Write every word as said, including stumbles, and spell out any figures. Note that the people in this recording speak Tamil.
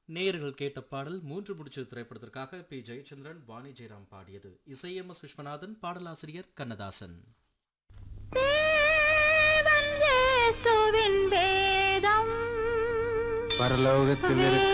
நேயர்கள் கேட்ட பாடல் மூன்று முடிச்சு திரைப்படத்திற்காக பி ஜெயச்சந்திரன் வாணி ஜெயராம் பாடியது. இசை எம் எஸ் விஸ்வநாதன், பாடலாசிரியர் கண்ணதாசன். பரலோகத்தில் இருக்க